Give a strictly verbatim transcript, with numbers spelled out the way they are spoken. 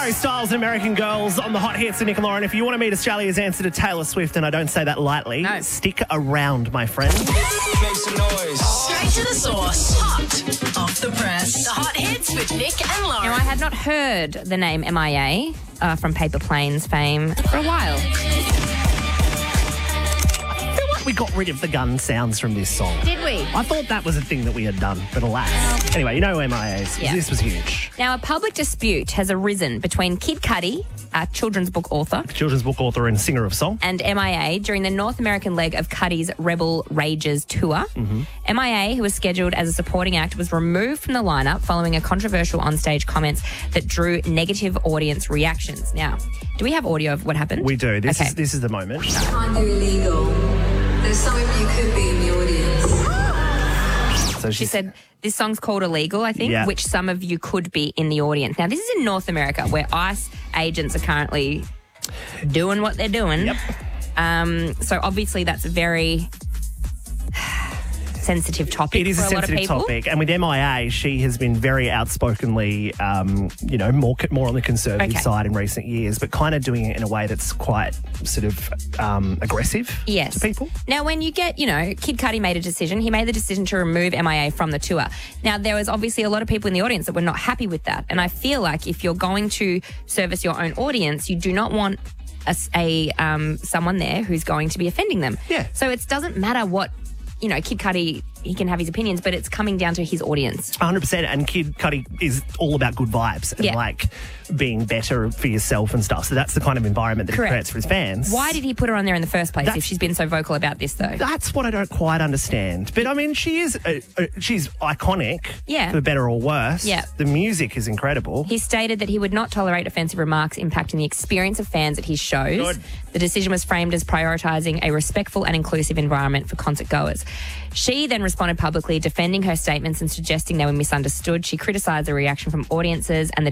Harry Styles and American Girls on the hot hits of Nick and Lauren. If you want to meet Australia's answer to Taylor Swift, and I don't say that lightly, No. stick around, my friend. Make some noise. Straight to the source. Hot off the press. The hot hits with Nick and Lauren. Now, I had not heard the name M I A uh, from Paper Planes fame for a while. I feel like we got rid of the gun sounds from this song. Did we? I thought that was a thing that we had done, but alas. Anyway, you know who M I A is. Yeah. This was huge. Now, a public dispute has arisen between Kid Cudi, a children's book author, Children's book author and singer of song. and M I A during the North American leg of Cudi's Rebel Rages tour. Mm-hmm. M I A, who was scheduled as a supporting act, was removed from the lineup following a controversial onstage comments that drew negative audience reactions. Now, do we have audio of what happened? We do. This Okay. is this is the moment. Can't do illegal. There's somewhere you could be in the audience. So She said, this song's called Illegal, I think, Yeah. which some of you could be in the audience. Now, this is in North America where ICE agents are currently doing what they're doing. Yep. Um, so obviously that's a very sensitive topic It is for a a, lot of sensitive people. topic, and with M I A, she has been very outspokenly, um, you know, more more on the conservative Okay. side in recent years, but kind of doing it in a way that's quite sort of um, aggressive Yes. to people. Now, when you get, you know, Kid Cudi made a decision. He made the decision to remove M I A from the tour. Now, there was obviously a lot of people in the audience that were not happy with that. And I feel like if you're going to service your own audience, you do not want a, a um, someone there who's going to be offending them. Yeah. So it doesn't matter what, you know, Kid Cudi, he can have his opinions, but it's coming down to his audience. one hundred percent. And Kid Cudi is all about good vibes and Yeah. like being better for yourself and stuff. So that's the kind of environment that Correct. he creates for his fans. Why did he put her on there in the first place That's- if she's been so vocal about this, though? That's what I don't quite understand. But I mean, she is uh, uh, she's iconic. Yeah. For better or worse. Yeah. The music is incredible. He stated that he would not tolerate offensive remarks impacting the experience of fans at his shows. Good. The decision was framed as prioritising a respectful and inclusive environment for concert goers. She then responded publicly, defending her statements and suggesting they were misunderstood. She criticised the reaction from audiences and the